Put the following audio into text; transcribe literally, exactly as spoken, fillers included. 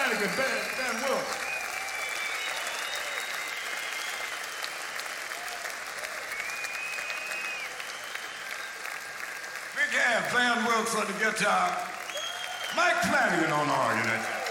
Flanagan, Ben, Ben Wilkes. Big hand, Van Wilkes on the guitar. Mike Flanagan on the organ.